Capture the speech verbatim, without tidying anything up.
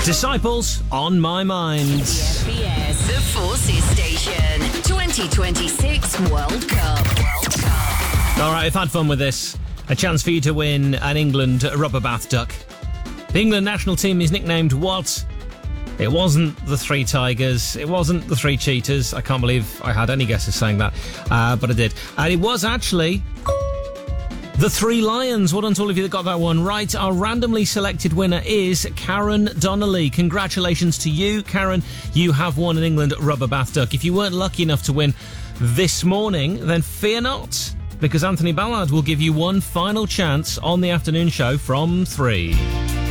Disciples on my mind. The F P S, the Forces Station. twenty twenty-six World Cup. World Cup. All right, I've had fun with this. A chance for you to win an England rubber bath duck. The England national team is nicknamed what? It wasn't the Three Tigers. It wasn't the Three Cheetahs. I can't believe I had any guesses saying that, uh, but I did. And it was actually the Three Lions. Well done to all of you that got that one right. Our randomly selected winner is Karen Donnelly. Congratulations to you, Karen. You have won an England rubber bath duck. If you weren't lucky enough to win this morning, then fear not, because Anthony Ballard will give you one final chance on the afternoon show from three.